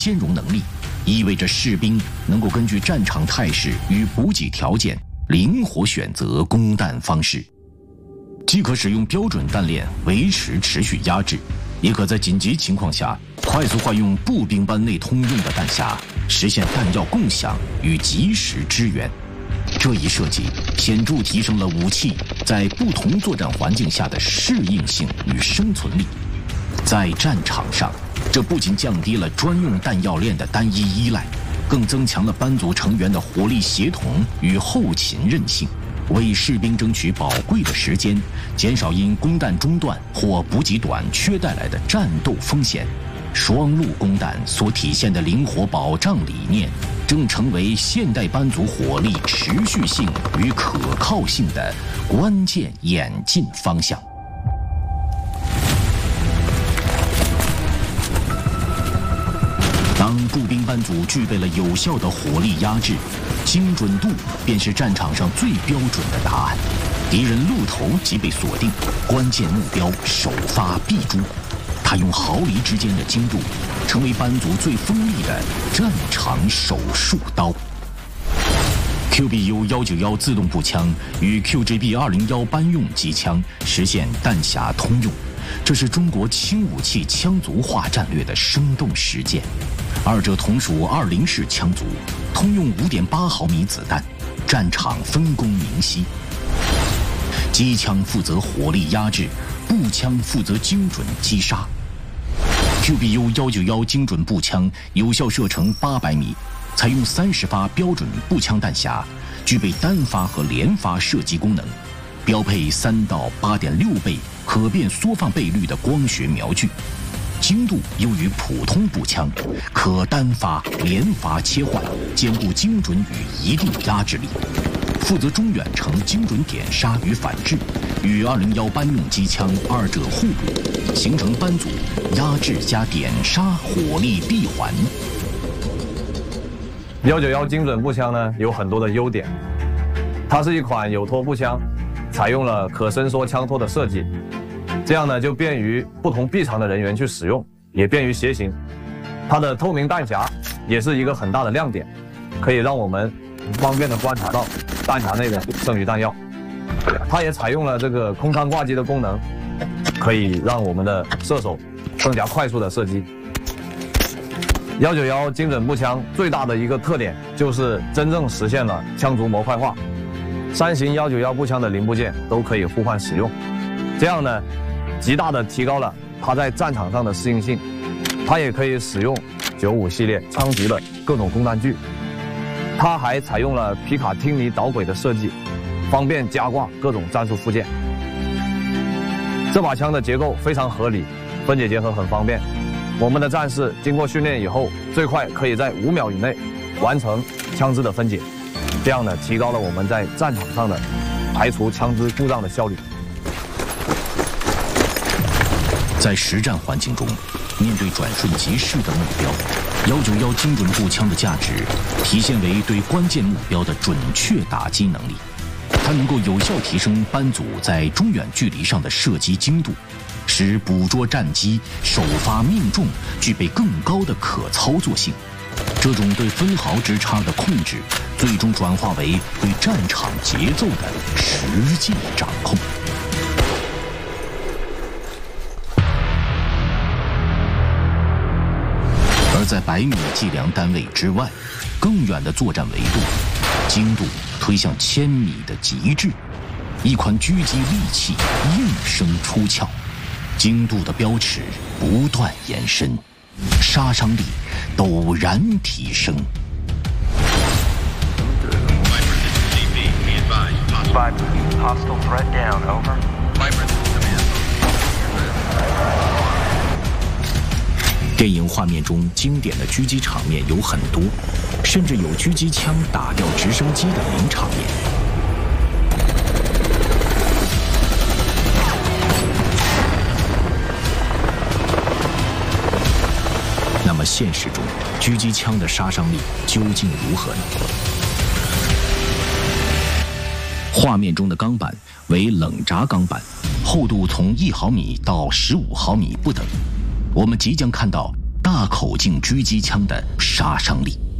兼容能力，意味着士兵能够根据战场态势与补给条件灵活选择供弹方式，既可使用标准弹链维持持续压制，也可在紧急情况下快速化用步兵班内通用的弹匣，实现弹药共享与及时支援。这一设计显著提升了武器在不同作战环境下的适应性与生存力。在战场上，这不仅降低了专用弹药链的单一依赖，更增强了班组成员的火力协同与后勤韧性，为士兵争取宝贵的时间，减少因供弹中断或补给短缺带来的战斗风险。双路供弹所体现的灵活保障理念，正成为现代班组火力持续性与可靠性的关键演进方向。当步兵班组具备了有效的火力压制，精准度便是战场上最标准的答案。敌人路头即被锁定，关键目标首发必诛。他用毫厘之间的精度，成为班组最锋利的战场手术刀。QBU-191自动步枪与 QGB-201班用机枪实现弹匣通用，这是中国轻武器枪族化战略的生动实践。二者同属20式枪族，通用5.8毫米子弹，战场分工明晰。机枪负责火力压制，步枪负责精准击杀。QBU-191精准步枪有效射程800米，采用30发标准步枪弹匣，具备单发和连发射击功能，标配3到8.6倍可变缩放倍率的光学瞄具。精度优于普通步枪，可单发、连发切换，兼顾精准与一定压制力。负责中远程精准点杀与反制，与201班用机枪二者互补，形成班组压制加点杀火力闭环。 191精准步枪呢有很多的优点，它是一款有托步枪，采用了可伸缩枪托的设计，这样呢就便于不同臂长的人员去使用，也便于携行。它的透明弹匣也是一个很大的亮点，可以让我们方便的观察到弹匣内的剩余弹药。它也采用了这个空舱挂机的功能，可以让我们的射手更加快速的射击。191精准步枪最大的一个特点就是真正实现了枪族模块化，3型191步枪的零部件都可以互换使用，这样呢极大的提高了它在战场上的适应性。它也可以使用95系列枪族的各种供弹具，它还采用了皮卡汀尼导轨的设计，方便加挂各种战术附件。这把枪的结构非常合理，分解结合很方便。我们的战士经过训练以后，最快可以在5秒以内完成枪支的分解，这样呢提高了我们在战场上的排除枪支故障的效率。 在实战环境中，面对转瞬即逝的目标，191精准步枪的价值体现为对关键目标的准确打击能力。它能够有效提升班组在中远距离上的射击精度，使捕捉战机、首发命中具备更高的可操作性。这种对分毫之差的控制，最终转化为对战场节奏的实际掌控。而在100米计量单位之外，更远的作战维度，精度推向1000米的极致。一款狙击利器应声出鞘，精度的标尺不断延伸，杀伤力陡然提升。电影画面中经典的狙击场面有很多，甚至有狙击枪打掉直升机的名场面。那么现实中，狙击枪的杀伤力究竟如何呢？画面中的钢板为冷轧钢板，厚度从1毫米到15毫米不等。我们即将看到大口径狙击枪的杀伤力。